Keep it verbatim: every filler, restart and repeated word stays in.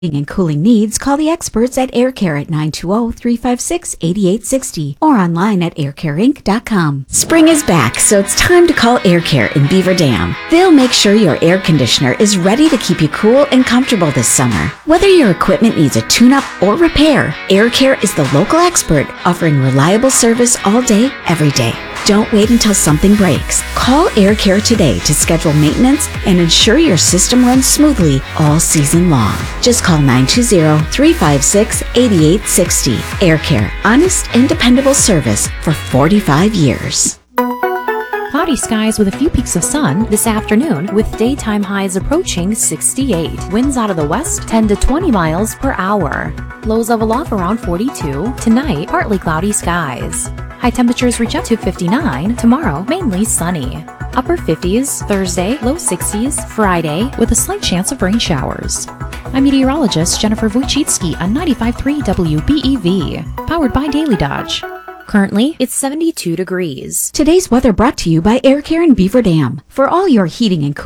and cooling needs, call the experts at Air Care at nine two zero, three five six, eight eight six zero or online at air care inc dot com. Spring is back, so it's time to call Air Care in Beaver Dam. They'll make sure your air conditioner is ready to keep you cool and comfortable this summer. Whether your equipment needs a tune-up or repair, Air Care is the local expert offering reliable service all day, every day. Don't wait until something breaks. Call Air Care today to schedule maintenance and ensure your system runs smoothly all season long. Just call nine two zero, three five six, eight eight six zero. Air Care, honest and dependable service for forty-five years. Cloudy skies with a few peaks of sun this afternoon with daytime highs approaching sixty-eight. Winds out of the west ten to twenty miles per hour. Lows level off around forty-two. Tonight, partly cloudy skies. High temperatures reach up to fifty-nine. Tomorrow, mainly sunny. Upper fifties Thursday, low sixties Friday with a slight chance of rain showers. I'm meteorologist Jennifer Wojcicki on ninety-five point three W B E V, powered by Daily Dodge. Currently, it's seventy-two degrees. Today's weather brought to you by Air Care in Beaver Dam. For all your heating and cooling